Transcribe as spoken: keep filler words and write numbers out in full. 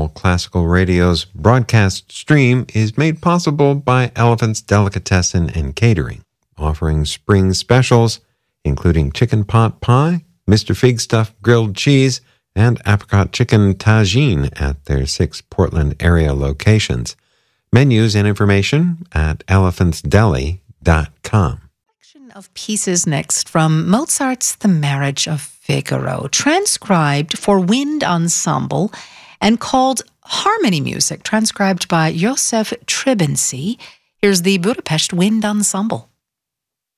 All Classical Radio's broadcast stream is made possible by Elephant's Delicatessen and Catering, offering spring specials, including chicken pot pie, Mister Fig Stuff grilled cheese, and apricot chicken tagine at their six Portland area locations. Menus and information at elephants deli dot com. Of pieces next from Mozart's The Marriage of Figaro, transcribed for wind ensemble and called Harmony Music, transcribed by Josef Tribensee. Here's the Budapest Wind Ensemble.